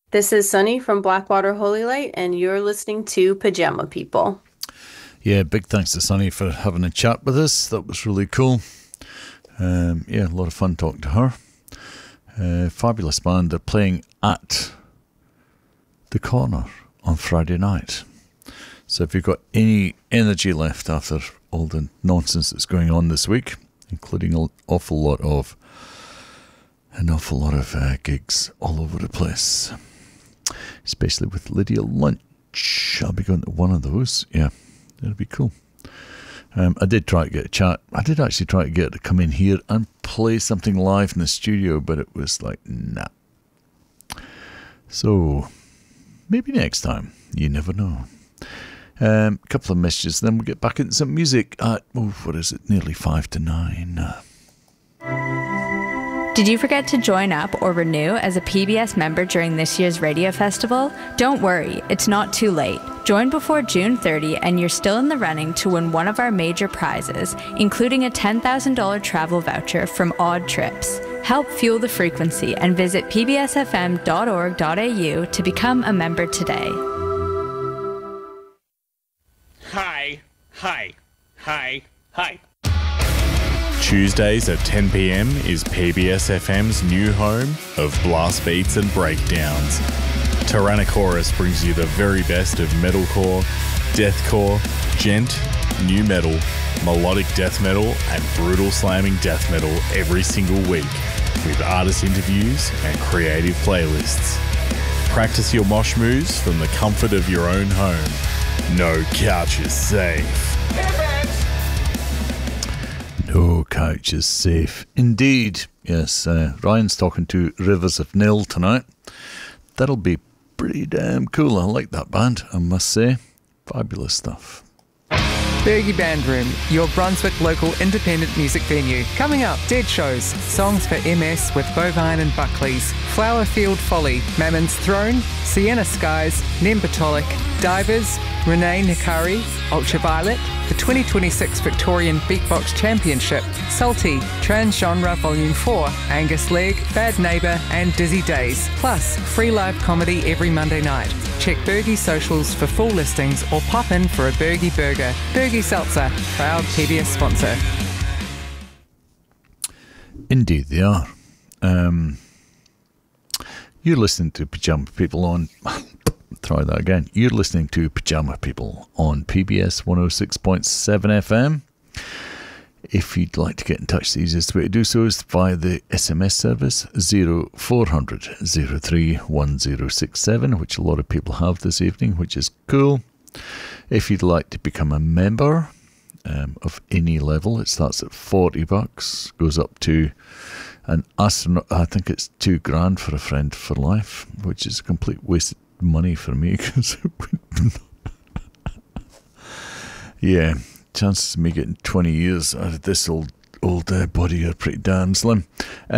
This is Sunny from Blackwater Holy Light, and you're listening to Pajama People. Yeah, big thanks to Sunny for having a chat with us. That was really cool. A lot of fun talking to her. Fabulous band. They're playing at the Corner on Friday night. So if you've got any energy left after all the nonsense that's going on this week, including an awful lot of gigs all over the place, especially with Lydia Lunch. I'll be going to one of those. Yeah, it'll be cool. I did try to get a chat. I did actually try to get her to come in here and play something live in the studio, but it was like, nah. So, maybe next time. You never know. A couple of messages, then we'll get back into some music at, nearly 5 to 9. Did you forget to join up or renew as a PBS member during this year's radio festival? Don't worry, it's not too late. Join before June 30 and you're still in the running to win one of our major prizes, including a $10,000 travel voucher from Odd Trips. Help fuel the frequency and visit pbsfm.org.au to become a member today. Hi. Tuesdays at 10 p.m. is PBS FM's new home of blast beats and breakdowns. Tyrannochorus brings you the very best of metalcore, deathcore, gent, new metal, melodic death metal and brutal slamming death metal every single week with artist interviews and creative playlists. Practice your mosh moves from the comfort of your own home. No couch is safe. No couch is safe. Indeed. Yes, Ryan's talking to Rivers of Nil tonight. That'll be pretty damn cool. I like that band, I must say. Fabulous stuff. Bergie Band Room, your Brunswick local independent music venue. Coming up, Dead Shows, Songs for MS with Bovine and Buckley's, Flowerfield Folly, Mammon's Throne, Sienna Skies, Nembatolik, Divers, Renee Nikari, Ultraviolet, the 2026 Victorian Beatbox Championship, Salty, Transgenre Volume 4, Angus Legg, Bad Neighbour and Dizzy Days, plus free live comedy every Monday night. Check Bergie socials for full listings or pop in for a Bergie burger. Bergie Seltzer, proud PBS sponsor. Indeed they are. You're listening to Pajama People on... Try that again. You're listening to Pajama People on PBS 106.7 FM. If you'd like to get in touch, the easiest way to do so is via the SMS service 0400 03 1067, which a lot of people have this evening, which is cool. If you'd like to become a member of any level, it starts at $40, goes up to an astronaut. I think it's $2,000 for a friend for life, which is a complete waste of money for me because yeah, chances of me getting 20 years out of this old body are pretty damn slim.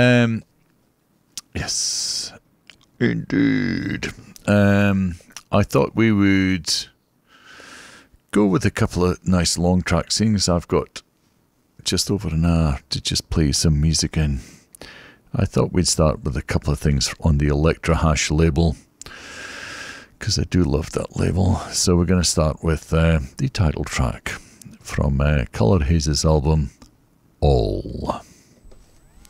Yes, indeed. I thought we would go with a couple of nice long track things. I've got just over an hour to just play some music in. I thought we'd start with a couple of things on the Electra Hash label, because I do love that label. So we're going to start with the title track from Colour Haze's album, All.